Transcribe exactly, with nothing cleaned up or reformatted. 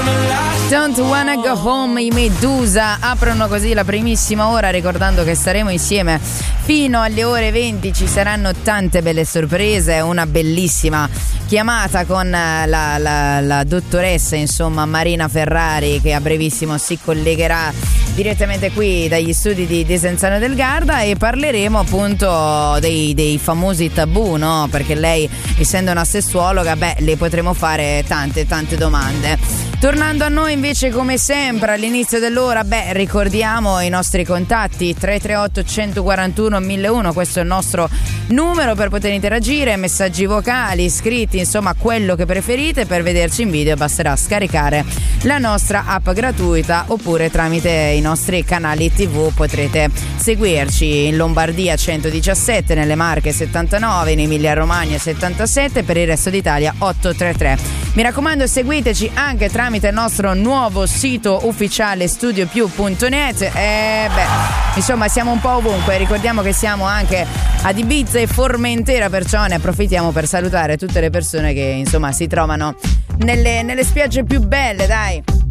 Don't Wanna Go Home, i Medusa aprono così la primissima ora, ricordando che staremo insieme fino alle ore venti. Ci saranno tante belle sorprese, una bellissima chiamata con la, la, la dottoressa, insomma, Marina Ferrari, che a brevissimo si collegherà direttamente qui dagli studi di Desenzano del Garda, e parleremo appunto dei, dei famosi tabù, no? Perché lei, essendo una sessuologa, beh, le potremo fare tante tante domande. Tornando a noi invece, come sempre all'inizio dell'ora, beh, ricordiamo i nostri contatti: tre tre otto uno quattro uno mille uno, questo è il nostro numero per poter interagire, messaggi vocali, scritti, insomma quello che preferite. Per vederci in video basterà scaricare la nostra app gratuita, oppure tramite i nostri canali tivù potrete seguirci in Lombardia centodiciassette, nelle Marche settantanove, in Emilia Romagna settantasette, per il resto d'Italia ottocentotrentatré. Mi raccomando, seguiteci anche tramite il nostro nuovo sito ufficiale studio più punto net. E beh, insomma, siamo un po' ovunque. Ricordiamo che siamo anche ad Ibiza e Formentera, perciò ne approfittiamo per salutare tutte le persone che, insomma, si trovano nelle, nelle spiagge più belle, dai.